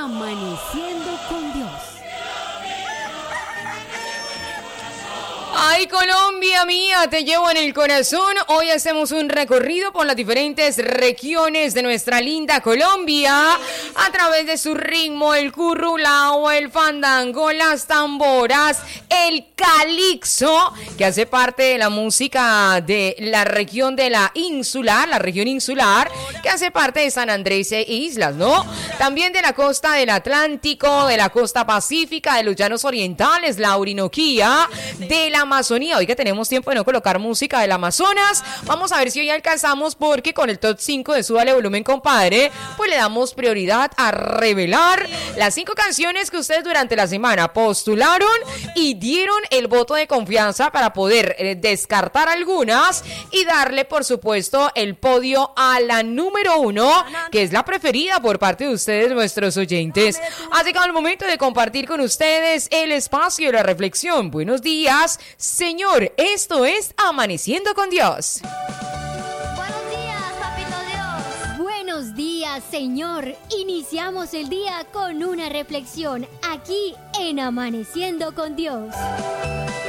Amaneciendo con Dios. Ay, Colombia mía, te llevo en el corazón. Hoy hacemos un recorrido por las diferentes regiones de nuestra linda Colombia a través de su ritmo, el currulao, el fandango, las tamboras, el calixo, que hace parte de la música de la región de la región insular, que hace parte de San Andrés e Islas, ¿no? También de la costa del Atlántico, de la costa pacífica, de los llanos orientales, la Orinoquía, de la Amazonía. Hoy que tenemos tiempo de no colocar música del Amazonas, vamos a ver si hoy alcanzamos, porque con el top 5 de Súbale Volumen, compadre, pues le damos prioridad a revelar las 5 canciones que ustedes durante la semana postularon y dieron el voto de confianza para poder descartar algunas y darle, por supuesto, el podio a la número 1, que es la preferida por parte de ustedes, nuestros oyentes. Ha llegado el momento de compartir con ustedes el espacio de la reflexión. Buenos días, Señor. Esto es Amaneciendo con Dios. Buenos días, Papito Dios. Buenos días, Señor. Iniciamos el día con una reflexión aquí en Amaneciendo con Dios.